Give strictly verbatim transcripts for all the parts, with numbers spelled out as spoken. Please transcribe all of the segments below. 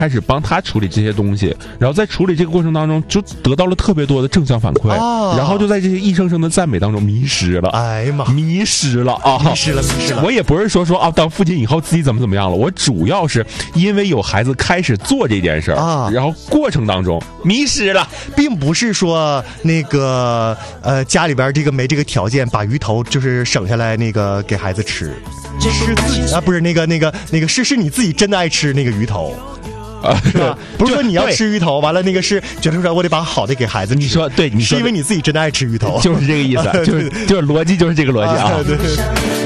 开始帮他处理这些东西，然后在处理这个过程当中就得到了特别多的正向反馈， 啊、 然后就在这些一声声的赞美当中迷失了。 哎呀妈， 迷失了啊！ 迷失了，迷失了。 我也不是说说啊，当父亲以后自己怎么怎么样了，我主要是因为有孩子开始做这件事儿啊，然后过程当中迷失了， 并不是说那个呃家里边这个没这个条件，把鱼头就是省下来那个给孩子吃，是自己啊，不是那个那个那个是是你自己真的爱吃那个鱼头。啊，是吧？不是说你要吃鱼头，完了那个是觉得说我得把好的给孩子吃。 你说对，你说是因为你自己真的爱吃鱼头， 就是这个意思，就是就是逻辑就是这个逻辑啊。啊对对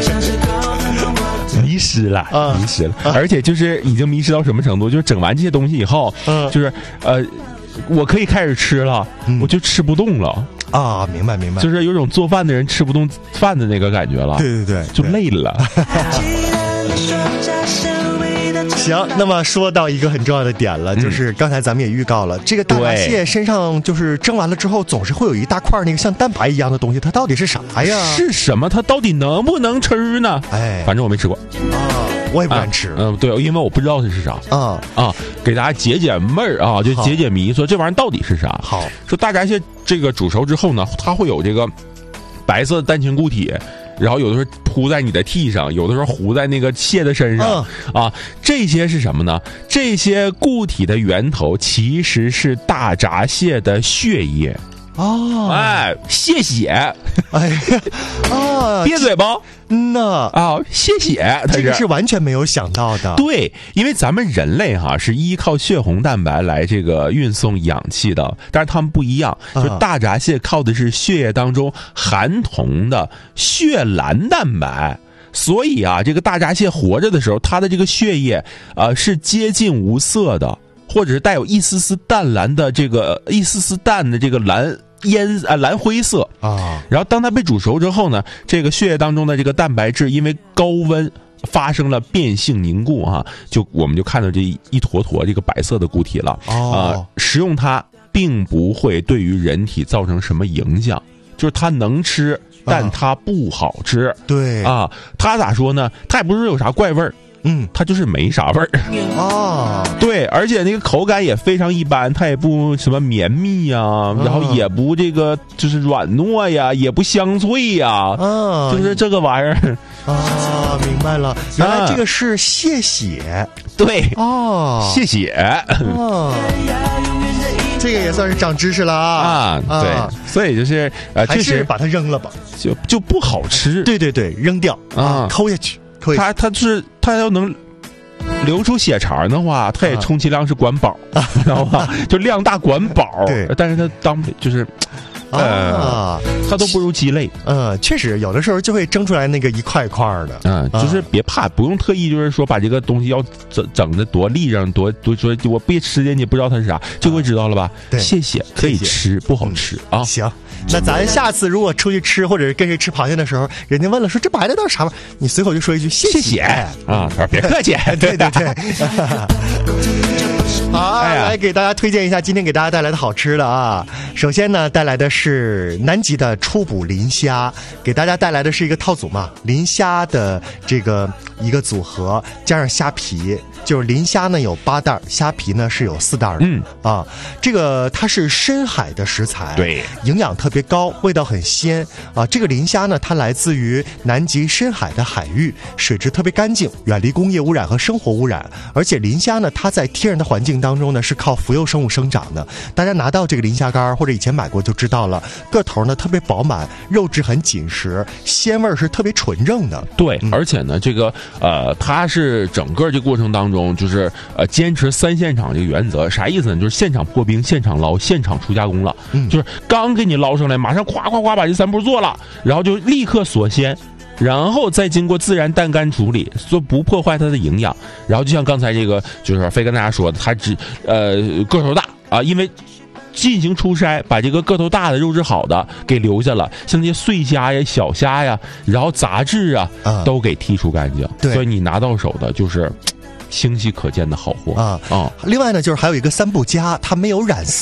迷失了，啊、迷失了，啊、而且就是已经迷失到什么程度？就是整完这些东西以后，嗯、就是呃，我可以开始吃了，嗯、我就吃不动了。 啊，明白明白， 就是有种做饭的人吃不动饭的那个感觉了。 对对对， 就累了。 行，那么说到一个很重要的点了，就是刚才咱们也预告了，嗯、这个大闸蟹身上就是蒸完了之后，总是会有一大块那个像蛋白一样的东西，它到底是啥呀？ 是什么？它到底能不能吃呢？哎，反正我没吃过啊，我也不敢吃。 嗯、啊呃，对，因为我不知道它是啥啊啊，给大家解解闷儿啊，就解解谜，说这玩意儿到底是啥？好，说大闸蟹这个煮熟之后呢，它会有这个白色的蛋清固体。然后有的时候铺在你的屉上，有的时候糊在那个蟹的身上、嗯、啊，这些是什么呢？这些固体的源头其实是大闸蟹的血液。哦，哎，蟹血，哎呀，啊，憋嘴不？ 嗯呐， 啊，蟹血， 这个是完全没有想到的。 对，因为咱们人类哈是依靠血红蛋白来这个运送氧气的，但是他们不一样，就大闸蟹靠的是血液当中含铜的血蓝蛋白。所以啊，这个大闸蟹活着的时候，它的这个血液啊、呃、是接近无色的。或者是带有一丝丝淡蓝的这个一丝丝淡的这个蓝烟啊蓝灰色啊，然后当它被煮熟之后呢，这个血液当中的这个蛋白质因为高温发生了变性凝固啊，就我们就看到这一坨坨这个白色的固体了啊、呃，食用它并不会对于人体造成什么影响，就是它能吃，但它不好吃。啊、 对啊，它咋说呢？它也不是有啥怪味儿。嗯，它就是没啥味儿哦，对，而且那个口感也非常一般，它也不什么绵密呀、啊，然后也不这个就是软糯呀，也不香脆呀，嗯，就是这个玩意儿啊，明白了，原来这个是蟹血， 啊、对哦，蟹血哦。 这个也算是长知识了啊！ 啊，对，啊、所以就是呃， 还是把它扔了吧， 就就不好吃。 对对对，扔掉啊，抠下去。 它它是它要能流出血肠的话，它也充其量是管饱，啊、知道吧？就量大管饱。对，但是它当就是。呃，它都不如鸡肋。 嗯，确实，有的时候就会蒸出来那个一块一块的。 嗯，就是别怕，不用特意就是说把这个东西要整整的多立上，多多说我别吃的，你不知道它是啥，就会知道了吧？对，谢谢，可以吃，不好吃啊。 行，那咱下次如果出去吃，或者是跟谁吃螃蟹的时候，人家问了说这白的到底啥玩意儿，你随口就说一句谢谢啊，别客气。 对对对。好、哎，来给大家推荐一下今天给大家带来的好吃的啊！首先呢，带来的是南极的初捕磷虾，给大家带来的是一个套组嘛，磷虾的这个一个组合，加上虾皮，就是磷虾呢有八袋，虾皮呢是有四袋的。嗯啊，这个它是深海的食材， 对， 营养特别高，味道很鲜啊。这个磷虾呢，它来自于南极深海的海域，水质特别干净，远离工业污染和生活污染，而且磷虾呢，它在天然的环境当中呢是靠浮游生物生长的。大家拿到这个磷虾干或者以前买过就知道了，个头呢特别饱满，肉质很紧实，鲜味是特别纯正的。 对，嗯、而且呢，这个呃，它是整个这过程当中就是呃坚持三现场这个原则，啥意思呢？就是现场破冰、现场捞、现场出加工了。嗯，就是刚给你捞上来，马上夸夸夸把这三步做了，然后就立刻锁鲜。然后再经过自然淡干处理，说不破坏它的营养。然后就像刚才这个，就是飞跟大家说的，它只呃个头大啊，因为进行初筛，把这个个头大的、肉质好的给留下了，像那些碎虾呀、小虾呀，然后杂质啊，嗯、都给剔除干净。对，所以你拿到手的就是清晰可见的好货啊啊！ 另外呢，就是还有一个三不加，它没有染色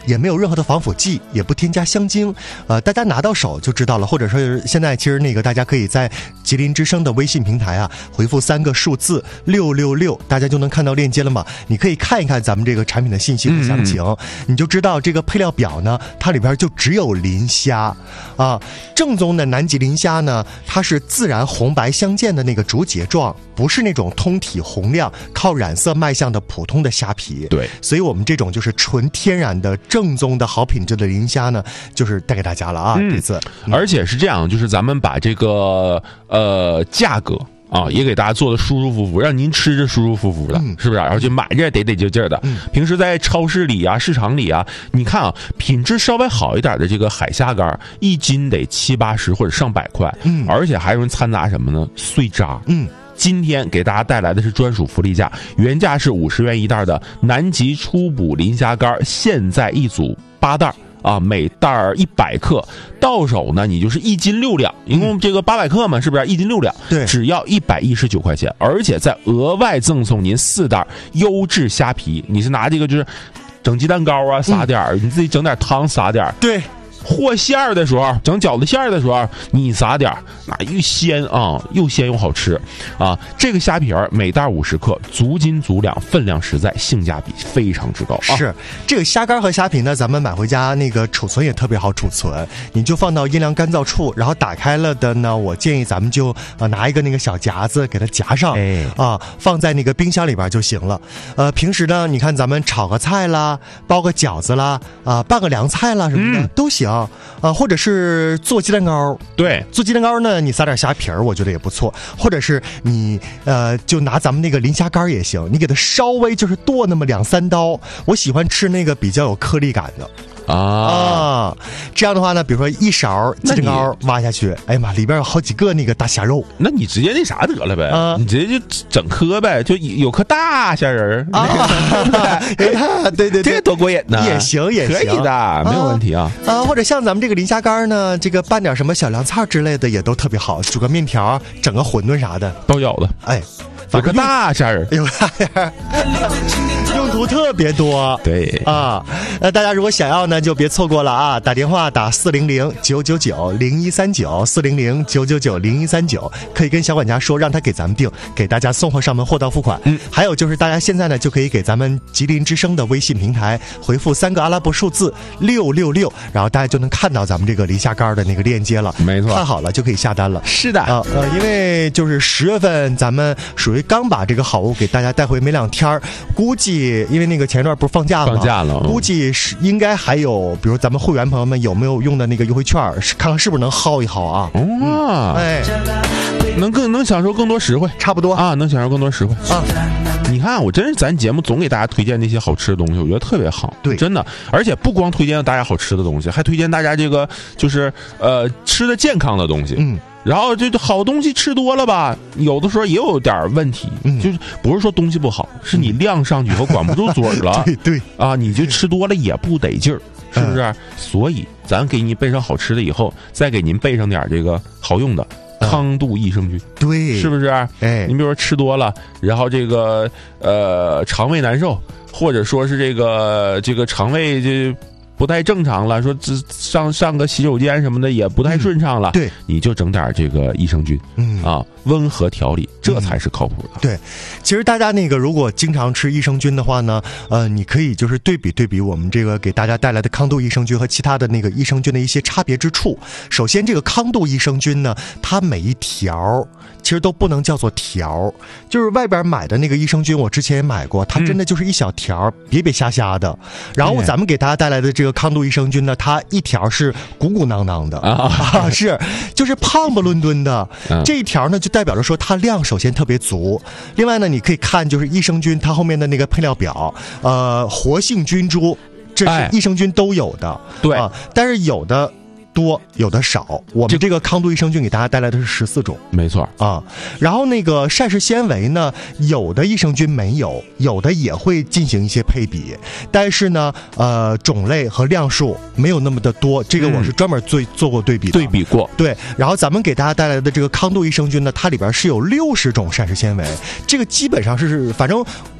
也没有任何的防腐剂，也不添加香精，呃，大家拿到手就知道了。或者说现在其实那个大家可以在吉林之声的微信平台啊，回复三个数字六六六，大家就能看到链接了嘛。你可以看一看咱们这个产品的信息和详情，嗯、你就知道这个配料表呢，它里边就只有磷虾啊。正宗的南极磷虾呢，它是自然红白相间的那个竹节状，不是那种通体红亮靠染色卖相的普通的虾皮。 对， 所以我们这种就是纯天然的正宗的好品质的磷虾呢，就是带给大家了啊，嗯、这次、 嗯。而且是这样，就是咱们把这个呃价格。啊，也给大家做的舒舒服服，让您吃着舒舒服服的，嗯、是不是？然后就买着得得劲劲的。嗯、平时在超市里啊、市场里啊，你看啊，品质稍微好一点的这个海虾干，一斤得七八十或者上百块，嗯，而且还有人掺杂什么呢？碎渣，嗯。今天给大家带来的是专属福利价，原价是五十元一袋的南极初捕磷虾干，现在一组八袋。啊，每袋一百克，到手呢，你就是一斤六两，一共这个八百克嘛，是不是？一斤六两， 对， 只要一百一十九块钱，而且再额外赠送您四袋优质虾皮。你是拿这个就是整鸡蛋糕啊，撒点、嗯、你自己整点汤撒点， 对。 和馅儿的时候，整饺子馅儿的时候，你撒点那又鲜啊，又鲜又好吃啊！这个虾皮儿每袋五十克，足斤足两，分量实在，性价比非常之高。啊、 是这个虾干和虾皮呢，咱们买回家那个储存也特别好储存，你就放到阴凉干燥处，然后打开了的呢，我建议咱们就呃拿一个那个小夹子给它夹上，哎啊，放在那个冰箱里边就行了。呃，平时呢，你看咱们炒个菜啦，包个饺子啦，啊、呃，拌个凉菜啦什么的、嗯、都行。啊、呃，或者是做鸡蛋糕， 对， 做鸡蛋糕呢，你撒点虾皮儿，我觉得也不错。或者是你呃，就拿咱们那个磷虾干也行，你给它稍微就是剁那么两三刀。我喜欢吃那个比较有颗粒感的。啊, 啊，这样的话呢，比如说一勺鸡蛋糕挖下去，哎呀妈，里边有好几个那个大虾肉， 那你直接那啥得了呗，啊、你直接就整颗呗，就有颗大虾仁儿啊， 对对对， 这多过瘾呢， 也行也行， 可以的，没有问题啊啊，或者像咱们这个磷虾干呢，这个拌点什么小凉菜之类的也都特别好，煮个面条，整个馄饨啥的， 包饺子， 哎。 有个大虾仁， 有大虾，用途特别多。 对啊，那大家如果想要呢，就别错过了啊！打电话打四零零九九九零一三九，四零零九九九零一三九，可以跟小管家说，让他给咱们订，给大家送货上门，货到付款。嗯，还有就是大家现在呢，就可以给咱们吉林之声的微信平台回复三个阿拉伯数字六六六，然后大家就能看到咱们这个磷虾干的那个链接了。 没错， 看好了就可以下单了。 是的啊，呃，因为就是十月份咱们属于刚把这个好物给大家带回没两天，估计因为那个前一段不是放假了吗？ 放假了， 嗯、估计是应该还有，比如咱们会员朋友们有没有用的那个优惠券，看看是不是能薅一薅啊？ 哦、嗯，哎，能更能享受更多实惠， 差不多啊，能享受更多实惠啊。你看，我真是咱节目总给大家推荐那些好吃的东西，我觉得特别好， 对， 真的，而且不光推荐大家好吃的东西，还推荐大家这个就是呃吃的健康的东西，嗯。然后这好东西吃多了吧，有的时候也有点问题，嗯、就是不是说东西不好，是你量上去以后管不住嘴了， 对对啊，你就吃多了也不得劲儿，是不是？嗯、所以咱给你备上好吃的以后，再给您备上点这个好用的康度益生菌， 对， 是不是？哎，你比如说吃多了，然后这个呃肠胃难受，或者说是这个这个肠胃这。不太正常了，说这上上个洗手间什么的也不太顺畅了，嗯、对，你就整点这个益生菌，嗯啊，温和调理，这才是靠谱的。 嗯、对，其实大家那个如果经常吃益生菌的话呢，呃，你可以就是对比对比我们这个给大家带来的康度益生菌和其他的那个益生菌的一些差别之处。首先，这个康度益生菌呢，它每一条其实都不能叫做条，就是外边买的那个益生菌，我之前也买过，它真的就是一小条，瘪瘪瞎瞎的。然后咱们给大家带来的这个。这个康度益生菌呢，它一条是鼓鼓囊囊的啊，啊是就是胖不伦敦的。嗯、这一条呢，就代表着说它量首先特别足。另外呢，你可以看就是益生菌它后面的那个配料表，呃，活性菌株，这是益生菌都有的。哎、对啊，但是有的。多有的少，我们这个康度益生菌给大家带来的是十四种， 没错啊。然后那个膳食纤维呢，有的益生菌没有，有的也会进行一些配比，但是呢，呃，种类和量数没有那么的多。这个我是专门做、嗯、做过对比的， 对比过。 对，然后咱们给大家带来的这个康度益生菌呢，它里边是有六十种膳食纤维，这个基本上是，反正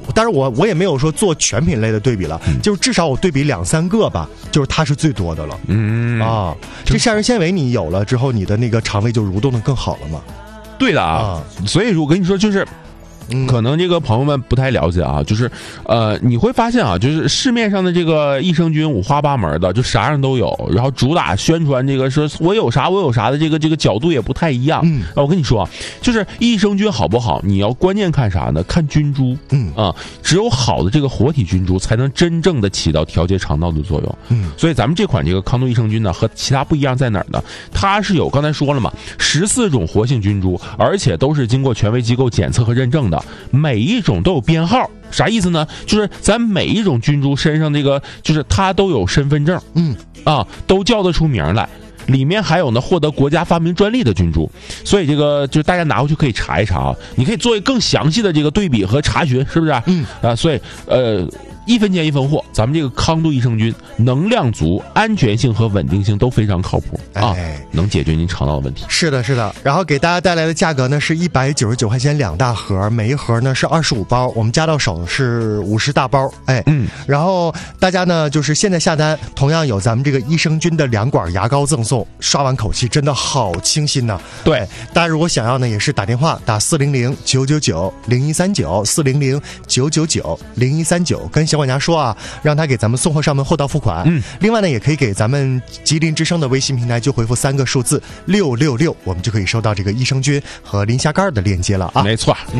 当然我我也没有说做全品类的对比了，嗯、就是至少我对比两三个吧，就是它是最多的了。嗯啊，这膳食纤维你有了之后，你的那个肠胃就蠕动的更好了嘛。 对的啊，所以我跟你说就是。可能这个朋友们不太了解啊，就是呃，你会发现啊，就是市面上的这个益生菌五花八门的，就啥样都有，然后主打宣传这个说我有啥我有啥的这个这个角度也不太一样。嗯，我跟你说，就是益生菌好不好，你要关键看啥呢？看菌株。嗯啊，只有好的这个活体菌株才能真正的起到调节肠道的作用。嗯，所以咱们这款这个康度益生菌呢，和其他不一样在哪儿呢？它是有刚才说了嘛，十四种活性菌株，而且都是经过权威机构检测和认证的。每一种都有编号，啥意思呢？就是咱每一种菌株身上这个，就是它都有身份证，嗯啊，都叫得出名来。里面还有呢，获得国家发明专利的菌株，所以这个就大家拿回去可以查一查啊，你可以做更详细的这个对比和查询，是不是？嗯啊，所以呃。一分钱一分货，咱们这个康度益生菌能量足，安全性和稳定性都非常靠谱啊，哎、能解决您肠道的问题。 是的，是的。然后给大家带来的价格呢是一百九十九块钱两大盒，每一盒呢是二十五包，我们加到手是五十大包。哎，嗯。然后大家呢就是现在下单，同样有咱们这个益生菌的两管牙膏赠送，刷完口气真的好清新呐、啊。对，大家如果想要呢，也是打电话打四零零九九九零一三九四零零九九九零一三九跟小管家说啊，让他给咱们送货上门，后到付款。嗯，另外呢，也可以给咱们吉林之声的微信平台就回复三个数字六六六，我们就可以收到这个益生菌和磷虾干的链接了啊。 没错。嗯。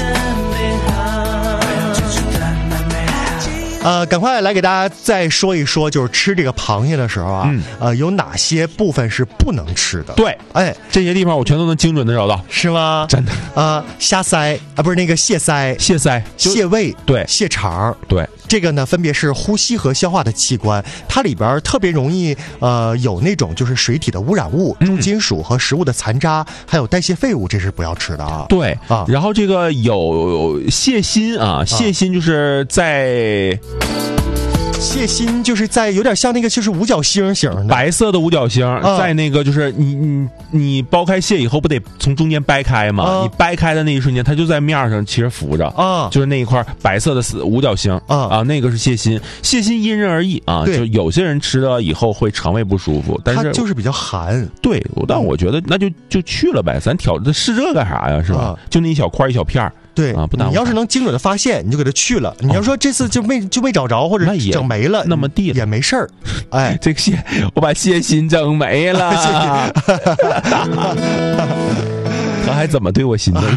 呃，赶快来给大家再说一说，就是吃这个螃蟹的时候啊，嗯、呃，有哪些部分是不能吃的？ 对，哎，这些地方我全都能精准的找到， 是吗？ 真的啊、呃，虾鳃啊，不是那个蟹鳃， 蟹鳃、 蟹胃， 对， 蟹肠， 对。 这个呢，分别是呼吸和消化的器官，它里边特别容易呃有那种就是水体的污染物、重金属和食物的残渣，还有代谢废物，这是不要吃的啊。 对啊，然后这个有蟹心啊，蟹心就是在。 蟹心就是在有点像那个就是五角星型的白色的五角星，啊、在那个就是你你你剥开蟹以后不得从中间掰开吗？啊、你掰开的那一瞬间，它就在面上其实浮着啊，就是那一块白色的五角星啊啊，那个是蟹心。蟹心因人而异啊，就有些人吃了以后会肠胃不舒服，但是它就是比较寒。 对，但我觉得那就就去了呗，咱挑这试这干啥呀？是吧？啊、就那一小块一小片儿。 对啊，不耽误。你要是能精准的发现，你就给它去了。你要说这次就没就没找着，或者整没了， 那么地也没事儿。哎， 这个蟹，我把蟹心整没了。他还怎么对我心呢？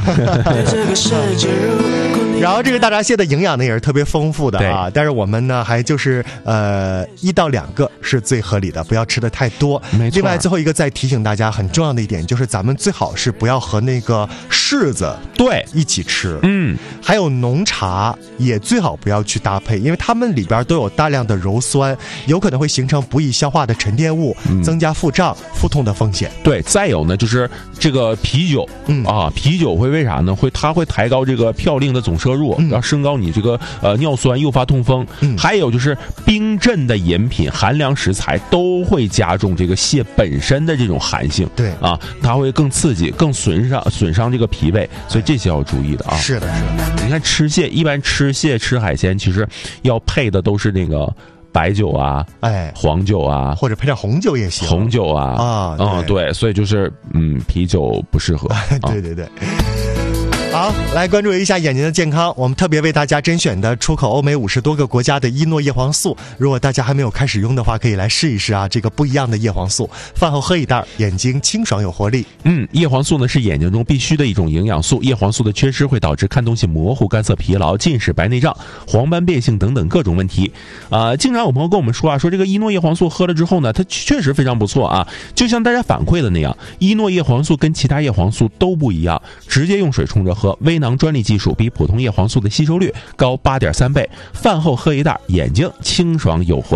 然后这个大闸蟹的营养呢也是特别丰富的啊，但是我们呢还就是呃一到两个是最合理的，不要吃的太多。另外最后一个再提醒大家很重要的一点就是咱们最好是不要和那个柿子对一起吃，嗯，还有浓茶也最好不要去搭配，因为它们里边都有大量的鞣酸，有可能会形成不易消化的沉淀物，嗯、增加腹胀、腹痛的风险。 对，再有呢就是这个啤酒，嗯啊，啤酒会为啥呢？会它会抬高这个嘌呤的总摄入，然后升高你这个呃尿酸，诱发痛风。嗯，还有就是冰镇的饮品、寒凉食材都会加重这个蟹本身的这种寒性。 对啊，它会更刺激、更损伤损伤这个脾胃，所以这些要注意的啊。 是的，是的。 你看吃蟹，一般吃蟹吃海鲜，其实要配的都是那个。白酒啊，哎，黄酒啊， 或者配点红酒也行。 红酒啊，啊，嗯，对，所以就是嗯，啤酒不适合。 对对对。好，来关注一下眼睛的健康。我们特别为大家甄选的出口欧美五十多个国家的伊诺叶黄素，如果大家还没有开始用的话，可以来试一试啊。这个不一样的叶黄素，饭后喝一袋，眼睛清爽有活力。 嗯，叶黄素呢是眼睛中必须的一种营养素，叶黄素的缺失会导致看东西模糊、干涩、疲劳、近视、白内障、黄斑变性等等各种问题。啊、呃，经常有朋友跟我们说啊，说这个伊诺叶黄素喝了之后呢，它确实非常不错啊。就像大家反馈的那样，伊诺叶黄素跟其他叶黄素都不一样，直接用水冲着喝。微囊专利技术比普通叶黄素的吸收率高 八点三倍，饭后喝一袋，眼睛清爽有活力。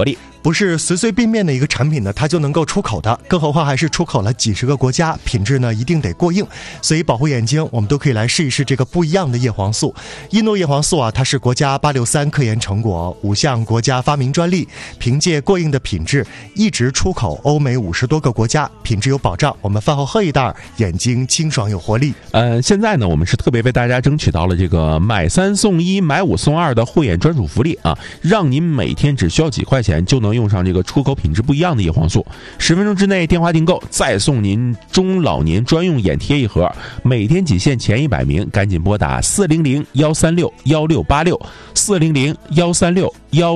不是随随便便的一个产品呢，它就能够出口的，更何况还是出口了几十个国家，品质呢一定得过硬。所以保护眼睛，我们都可以来试一试这个不一样的叶黄素。伊诺叶黄素啊，它是国家八六三科研成果，五项国家发明专利，凭借过硬的品质，一直出口欧美五十多个国家，品质有保障。我们饭后喝一袋，眼睛清爽有活力。 呃，现在呢，我们是特别为大家争取到了这个买三送一、买五送二的护眼专属福利啊，让您每天只需要几块钱就能用上这个出口品质不一样的叶黄素。十分钟之内电话订购，再送您中老年专用眼贴一盒，每天仅限前一百名，赶紧拨打四零零幺三六幺六八六四零零幺三六幺。